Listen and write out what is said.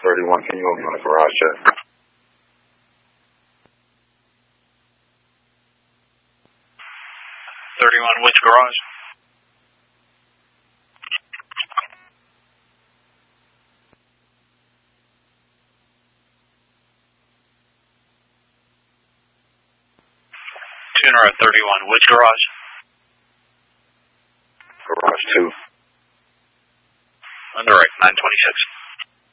31, can you open the garage check? 31, which garage? Tuner at 31, which garage? Garage 2. Under right, 926.